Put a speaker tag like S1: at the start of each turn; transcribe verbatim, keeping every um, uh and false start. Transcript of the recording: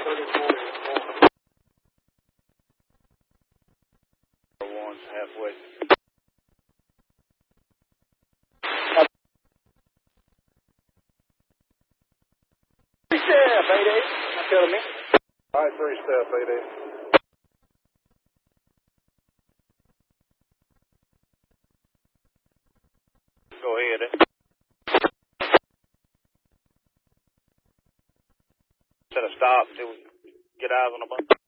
S1: One's halfway. Three step, eight eight. I'm telling me.
S2: All right, three step, eight eight.
S1: Go ahead. Eh? Set a stop until we get eyes on the bus.